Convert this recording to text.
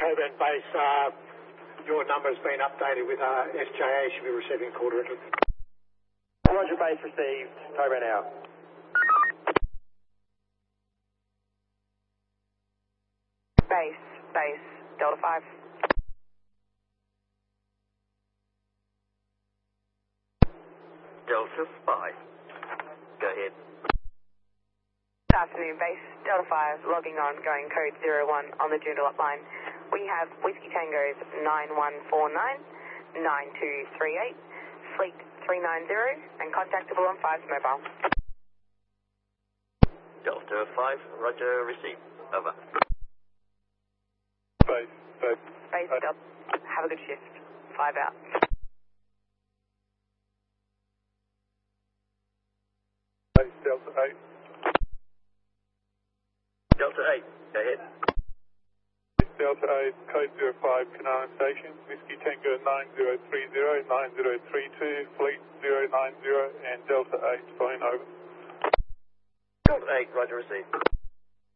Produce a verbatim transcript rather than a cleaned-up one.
Coburn base, uh, your number's been updated with uh, S J A, should be receiving call directly. Roger, base received. Coburn out. Base, base, Delta five. Delta five. Go ahead. Good afternoon, base, Delta five, logging on, going code zero one on the Joondalup line. We have Whiskey Tango's nine one four nine, nine two three eight, fleet three nine zero, and contactable on five's mobile. Delta five, roger, receive. Over. Base, base. Base, Delta, have a good shift. Five out. Base, Delta eight. Delta eight, go ahead. Delta eight, code zero five, Canaan Station, Whiskey Tango nine zero three zero, nine zero three two, fleet zero nine zero, and Delta eight, phone over. Delta eight, roger, receive.